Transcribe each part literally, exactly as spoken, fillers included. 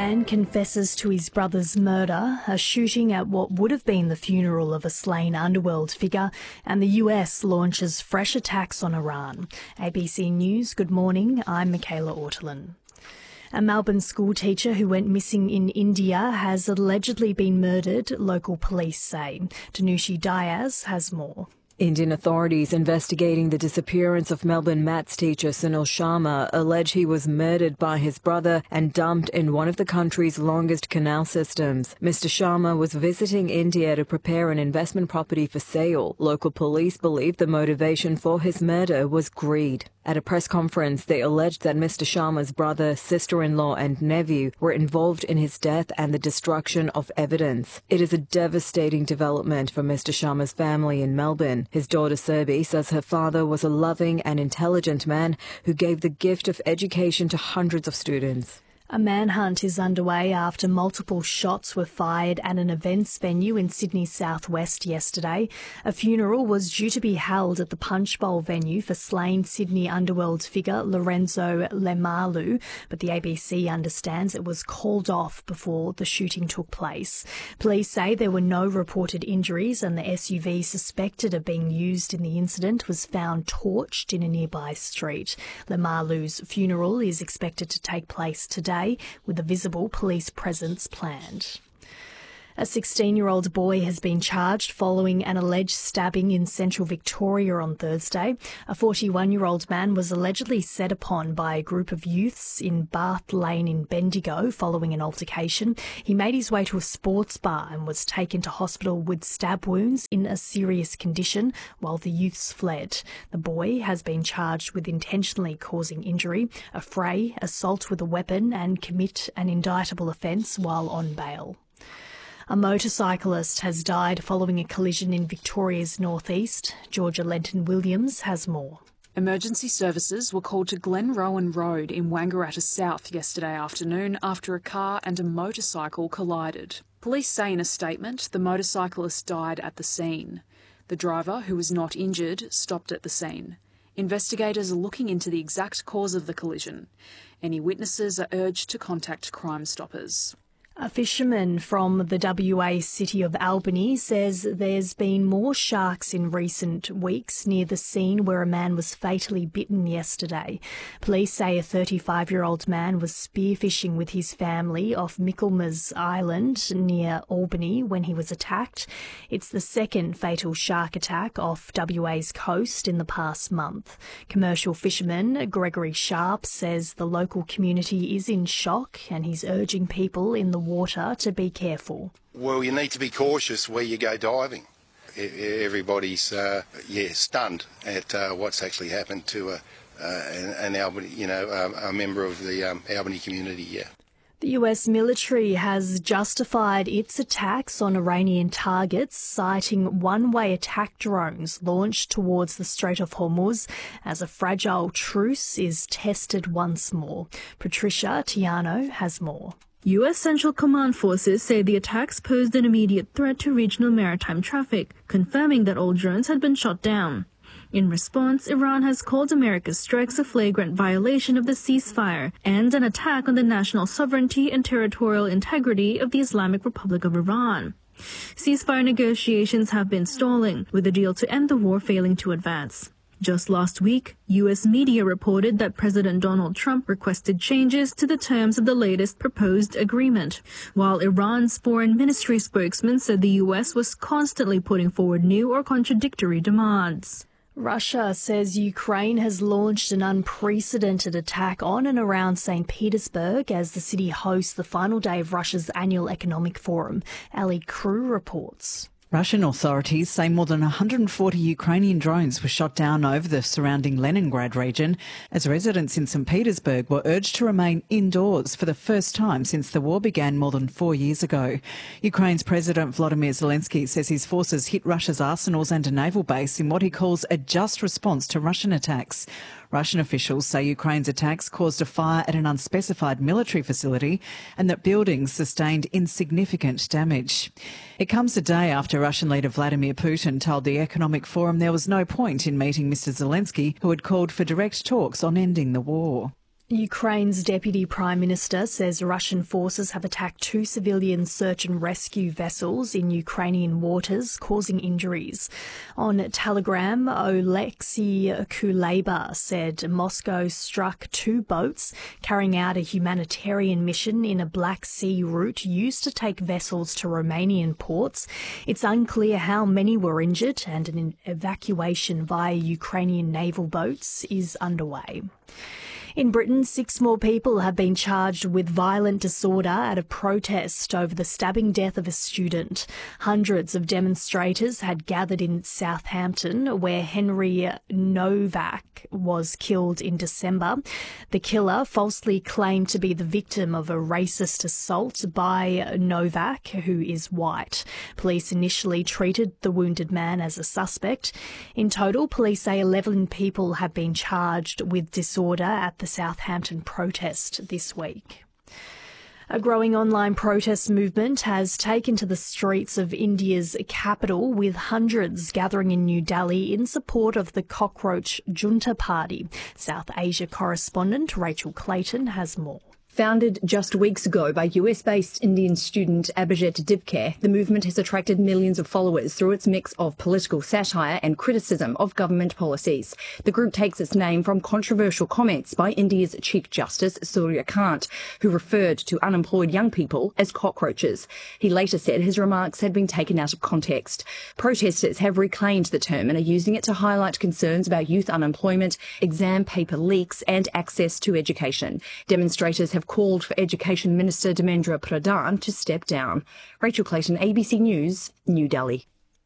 man confesses to his brother's murder, a shooting at what would have been the funeral of a slain underworld figure, and the U S launches fresh attacks on Iran. A B C News, good morning, I'm Michaela Ortolin. A Melbourne school teacher who went missing in India has allegedly been murdered, local police say. Tanushi Diaz has more. Indian authorities investigating the disappearance of Melbourne maths teacher Sunil Sharma allege he was murdered by his brother and dumped in one of the country's longest canal systems. Mister Sharma was visiting India to prepare an investment property for sale. Local police believe the motivation for his murder was greed. At a press conference, they alleged that Mister Sharma's brother, sister-in-law and nephew were involved in his death and the destruction of evidence. It is a devastating development for Mister Sharma's family in Melbourne. His daughter Surbi says her father was a loving and intelligent man who gave the gift of education to hundreds of students. A manhunt is underway after multiple shots were fired at an events venue in Sydney's southwest yesterday. A funeral was due to be held at the Punch Bowl venue for slain Sydney underworld figure Lorenzo Lemarlu, but the A B C understands it was called off before the shooting took place. Police say there were no reported injuries and the S U V suspected of being used in the incident was found torched in a nearby street. Lemarlu's funeral is expected to take place today, with a visible police presence planned. A sixteen-year-old boy has been charged following an alleged stabbing in central Victoria on Thursday. A forty-one-year-old man was allegedly set upon by a group of youths in Bath Lane in Bendigo following an altercation. He made his way to a sports bar and was taken to hospital with stab wounds in a serious condition while the youths fled. The boy has been charged with intentionally causing injury, affray, assault with a weapon and commit an indictable offence while on bail. A motorcyclist has died following a collision in Victoria's northeast. Georgia Lenton Williams has more. Emergency services were called to Glenrowan Road in Wangaratta South yesterday afternoon after a car and a motorcycle collided. Police say in a statement the motorcyclist died at the scene. The driver, who was not injured, stopped at the scene. Investigators are looking into the exact cause of the collision. Any witnesses are urged to contact Crime Stoppers. A fisherman from the W A city of Albany says there's been more sharks in recent weeks near the scene where a man was fatally bitten yesterday. Police say a thirty-five-year-old man was spearfishing with his family off Michaelmas Island near Albany when he was attacked. It's the second fatal shark attack off W A's coast in the past month. Commercial fisherman Gregory Sharp says the local community is in shock and he's urging people in the water to be careful. Well, you need to be cautious where you go diving. Everybody's uh, yeah stunned at uh, what's actually happened to a, uh, an, an Albany, you know, a, a member of the um, Albany community. Yeah. The U S military has justified its attacks on Iranian targets, citing one-way attack drones launched towards the Strait of Hormuz as a fragile truce is tested once more. Patricia Tiano has more. U S Central Command forces say the attacks posed an immediate threat to regional maritime traffic, confirming that all drones had been shot down. In response, Iran has called America's strikes a flagrant violation of the ceasefire and an attack on the national sovereignty and territorial integrity of the Islamic Republic of Iran. Ceasefire negotiations have been stalling, with the deal to end the war failing to advance. Just last week, U S media reported that President Donald Trump requested changes to the terms of the latest proposed agreement, while Iran's foreign ministry spokesman said the U S was constantly putting forward new or contradictory demands. Russia says Ukraine has launched an unprecedented attack on and around Saint Petersburg as the city hosts the final day of Russia's annual economic forum. Ali Crew reports. Russian authorities say more than one hundred forty Ukrainian drones were shot down over the surrounding Leningrad region as residents in Saint Petersburg were urged to remain indoors for the first time since the war began more than four years ago. Ukraine's President Volodymyr Zelensky says his forces hit Russia's arsenals and a naval base in what he calls a just response to Russian attacks. Russian officials say Ukraine's attacks caused a fire at an unspecified military facility and that buildings sustained insignificant damage. It comes a day after Russian leader Vladimir Putin told the Economic Forum there was no point in meeting Mister Zelensky, who had called for direct talks on ending the war. Ukraine's Deputy Prime Minister says Russian forces have attacked two civilian search and rescue vessels in Ukrainian waters, causing injuries. On Telegram, Oleksiy Kuleba said Moscow struck two boats carrying out a humanitarian mission in a Black Sea route used to take vessels to Romanian ports. It's unclear how many were injured, and an evacuation via Ukrainian naval boats is underway. In Britain, six more people have been charged with violent disorder at a protest over the stabbing death of a student. Hundreds of demonstrators had gathered in Southampton, where Henry Novak was killed in December. The killer falsely claimed to be the victim of a racist assault by Novak, who is white. Police initially treated the wounded man as a suspect. In total, police say eleven people have been charged with disorder at the Southampton protest this week. A growing online protest movement has taken to the streets of India's capital, with hundreds gathering in New Delhi in support of the Cockroach Junta Party. South Asia correspondent Rachel Clayton has more. Founded just weeks ago by U S-based Indian student Abhijit Dibke, the movement has attracted millions of followers through its mix of political satire and criticism of government policies. The group takes its name from controversial comments by India's Chief Justice Surya Kant, who referred to unemployed young people as cockroaches. He later said his remarks had been taken out of context. Protesters have reclaimed the term and are using it to highlight concerns about youth unemployment, exam paper leaks and access to education. Demonstrators have called for Education Minister Dharmendra Pradhan to step down. Rachel Clayton, A B C News, New Delhi.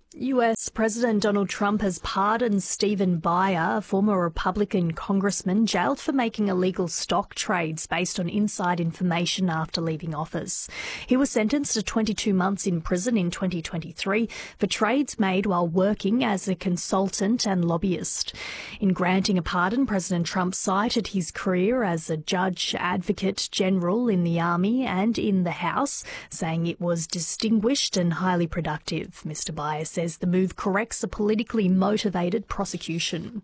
U S President Donald Trump has pardoned Stephen Breyer, a former Republican congressman jailed for making illegal stock trades based on inside information after leaving office. He was sentenced to twenty-two months in prison in twenty twenty-three for trades made while working as a consultant and lobbyist. In granting a pardon, President Trump cited his career as a judge advocate general in the Army and in the House, saying it was distinguished and highly productive. Mister Breyer said says the move corrects a politically motivated prosecution.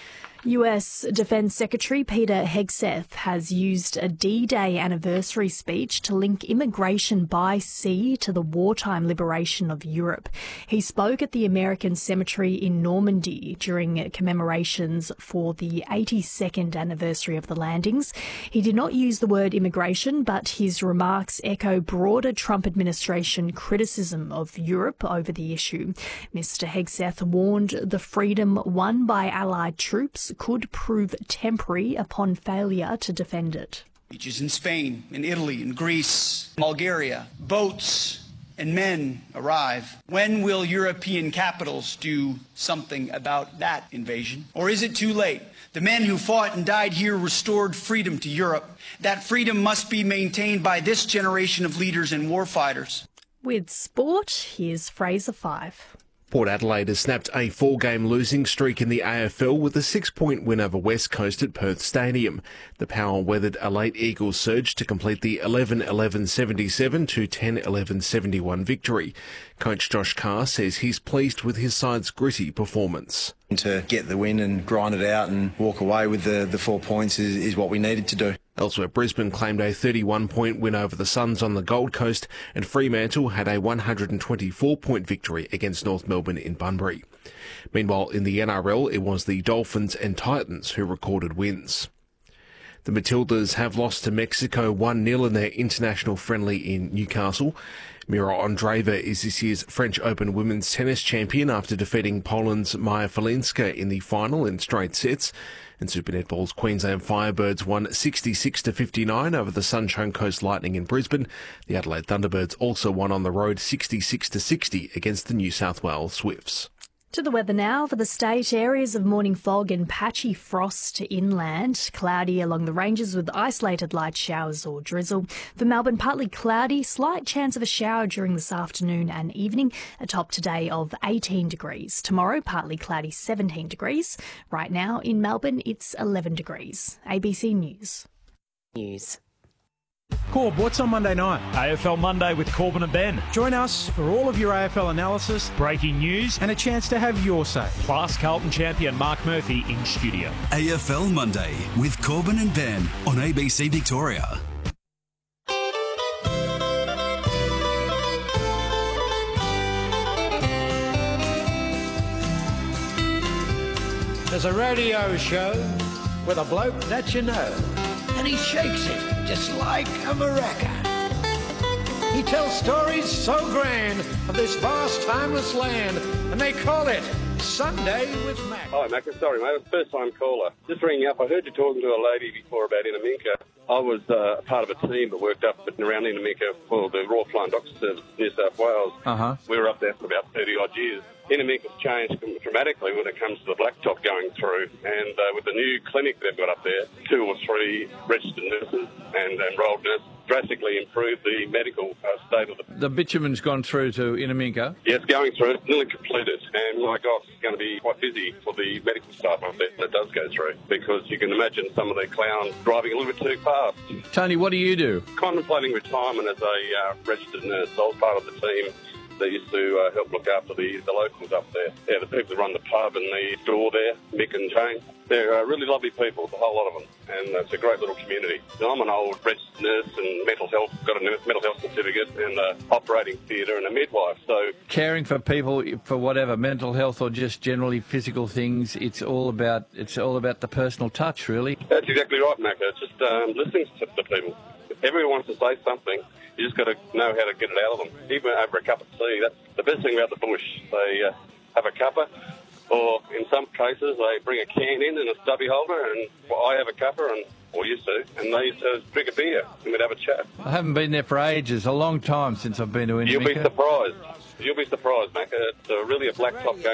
U S Defence Secretary Peter Hegseth has used a D-Day anniversary speech to link immigration by sea to the wartime liberation of Europe. He spoke at the American Cemetery in Normandy during commemorations for the eighty-second anniversary of the landings. He did not use the word immigration, but his remarks echo broader Trump administration criticism of Europe over the issue. Mister Hegseth warned the freedom won by Allied troops could prove temporary upon failure to defend it. Beaches in Spain, in Italy, in Greece, Bulgaria, boats and men arrive. When will European capitals do something about that invasion? Or is it too late? The men who fought and died here restored freedom to Europe. That freedom must be maintained by this generation of leaders and warfighters. With sport, here's Fraser Five. Port Adelaide has snapped a four-game losing streak in the A F L with a six-point win over West Coast at Perth Stadium. The Power weathered a late Eagles surge to complete the eleven eleven seventy-seven to ten eleven seventy-one victory. Coach Josh Carr says he's pleased with his side's gritty performance. To get the win and grind it out and walk away with the, the four points is, is what we needed to do. Elsewhere, Brisbane claimed a thirty-one point win over the Suns on the Gold Coast, and Fremantle had a one hundred twenty-four point victory against North Melbourne in Bunbury. Meanwhile, in the N R L, it was the Dolphins and Titans who recorded wins. The Matildas have lost to Mexico one nil in their international friendly in Newcastle. Mira Andreeva is this year's French Open women's tennis champion after defeating Poland's Maja Falinska in the final in straight sets. And Super Netball's Queensland Firebirds won sixty-six to fifty-nine over the Sunshine Coast Lightning in Brisbane. The Adelaide Thunderbirds also won on the road sixty-six to sixty against the New South Wales Swifts. To the weather now. For the state, areas of morning fog and patchy frost inland. Cloudy along the ranges with isolated light showers or drizzle. For Melbourne, partly cloudy, slight chance of a shower during this afternoon and evening. A top today of eighteen degrees. Tomorrow, partly cloudy, seventeen degrees. Right now in Melbourne, it's eleven degrees. A B C News. News. Corb, what's on Monday night? A F L Monday with Corbin and Ben. Join us for all of your A F L analysis, breaking news, and a chance to have your say. Plus Carlton champion Mark Murphy in studio. A F L Monday with Corbin and Ben on A B C Victoria. There's a radio show with a bloke that you know, and he shakes it just like a maraca. He tells stories so grand of this vast, timeless land, and they call it Sunday with Mac. Hi, Mac. Sorry, mate. It's a first-time caller. Just ringing up. I heard you talking to a lady before about Inaminka. I was uh, part of a team that worked up around Inaminka for the Royal Flying Doctor Service in New South Wales. Uh-huh. We were up there for about thirty-odd years. Inaminka's changed dramatically when it comes to the blacktop going through, and uh, with the new clinic they've got up there, two or three registered nurses and enrolled nurses, drastically improved the medical uh, state of the... The bitumen's gone through to Inaminka? Yeah, it's going through. It's nearly completed, and my God, it's going to be quite busy for the medical staff up there that does go through, because you can imagine some of the clowns driving a little bit too fast. Tony, what do you do? Contemplating retirement as a uh, registered nurse. I was part of the team that used to uh, help look after the, the locals up there. Yeah, the people that run the pub and the store there, Mick and Jane. They're uh, really lovely people, a whole lot of them, and uh, it's a great little community. I'm an old registered nurse and mental health, got a mental health certificate and uh, operating theatre and a midwife, so... Caring for people for whatever, mental health or just generally physical things, it's all about it's all about the personal touch, really. That's exactly right, Macca. It's just um, listening to the people. If everyone wants to say something, you just got to know how to get it out of them, even over a cup of tea. That's the best thing about the bush. They uh, have a cuppa, or in some cases they bring a can in and a stubby holder, and well, I have a cuppa, and or used to, and they used to drink a beer and we'd have a chat. I haven't been there for ages, a long time since I've been to Inaminka. You'll be surprised. You'll be surprised, Macca. It's uh, really a blacktop going